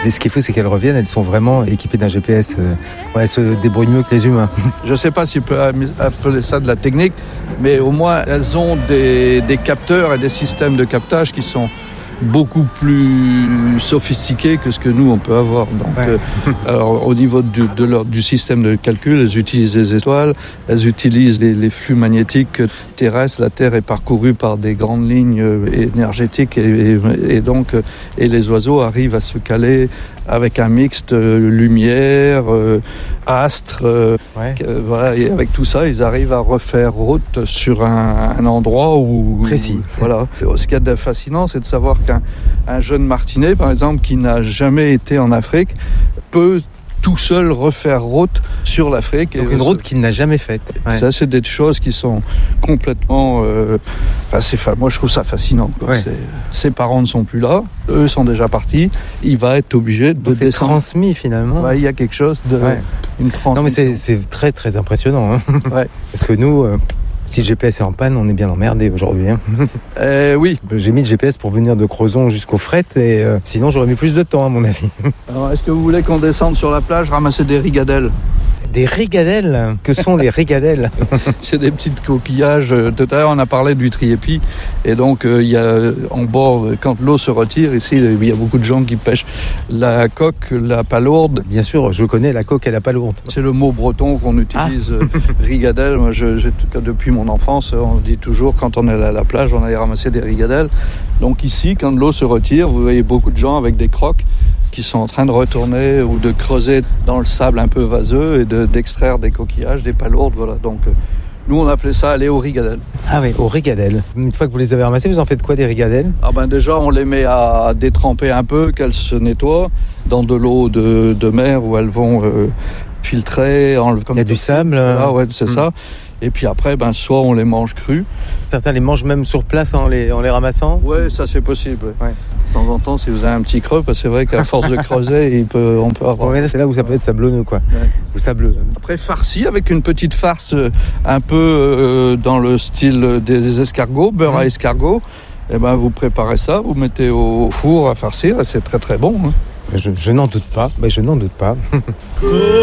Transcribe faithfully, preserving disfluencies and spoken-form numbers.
Et ce qu'il faut, c'est qu'elles reviennent, elles sont vraiment équipées d'un G P S. Euh, ouais, elles se débrouillent mieux que les humains. Je ne sais pas si on peut appeler ça de la technique, mais au moins elles ont des, des capteurs et des systèmes de captage qui sont beaucoup plus sophistiqués que ce que nous on peut avoir. Donc, ouais. euh, alors au niveau du, de leur, du système de calcul, elles utilisent les étoiles, elles utilisent les, les flux magnétiques terrestres. La Terre est parcourue par des grandes lignes énergétiques et, et, et donc et les oiseaux arrivent à se caler avec un mixte euh, lumière, euh, astre, euh, ouais. euh, voilà, et avec tout ça, ils arrivent à refaire route sur un, un endroit où précis. Où, voilà. Ce qu'il y a de fascinant, c'est de savoir qu'un un jeune martinet, par exemple, qui n'a jamais été en Afrique, peut tout seul refaire route sur l'Afrique. Donc et une route qu'il n'a jamais faite. Ouais. Ça, c'est des choses qui sont complètement... Euh, enfin, c'est, moi, je trouve ça fascinant. Ouais. C'est, ses parents ne sont plus là. Eux sont déjà partis. Il va être obligé de Donc c'est descendre. transmis, finalement. Ouais, il y a quelque chose de... Ouais. Une transmission. Non, mais c'est, c'est très, très impressionnant. Hein. Ouais. Parce que nous... Euh... Si le G P S est en panne, on est bien emmerdé aujourd'hui. Hein. Euh, oui. J'ai mis le G P S pour venir de Crozon jusqu'au fret et euh, sinon j'aurais mis plus de temps à mon avis. Alors, est-ce que vous voulez qu'on descende sur la plage ramasser des rigadelles ? Des rigadelles ? Que sont les rigadelles ? C'est des petites coquillages. Tout à l'heure, on a parlé d'huîtres épi. Et donc, euh, il y a en bord, quand l'eau se retire, ici, il y a beaucoup de gens qui pêchent la coque, la palourde. Bien sûr, je connais la coque et la palourde. C'est le mot breton qu'on utilise, ah. rigadelle. Moi, je, j'ai, depuis mon enfance, on dit toujours, quand on est à la plage, on allait ramasser des rigadelles. Donc ici, quand l'eau se retire, vous voyez beaucoup de gens avec des crocs qui sont en train de retourner ou de creuser dans le sable un peu vaseux et de, d'extraire des coquillages, des palourdes, voilà. Donc, euh, nous, on appelait ça aller aux rigadelles. Ah oui, aux rigadelles. Une fois que vous les avez ramassées, vous en faites quoi des rigadelles ? Ah ben déjà, on les met à détremper un peu, qu'elles se nettoient dans de l'eau de, de mer où elles vont euh, filtrer. En, comme Il y a du sable. Ah ouais, c'est mmh. ça. Et puis après, ben, soit on les mange crus. Certains les mangent même sur place en les, en les ramassant ? Oui, ça c'est possible. Ouais. De temps en temps, si vous avez un petit creux, parce que c'est vrai qu'à force de creuser, il peut, on peut avoir... Ouais, c'est là où ça peut être sablonneux, quoi. Ouais. Ou sableux. Après, farci avec une petite farce un peu euh, dans le style des escargots, beurre mmh. à escargot. Et ben, vous préparez ça, vous mettez au four à farcir, et c'est très très bon. Hein. Je, je n'en doute pas, mais je n'en doute pas.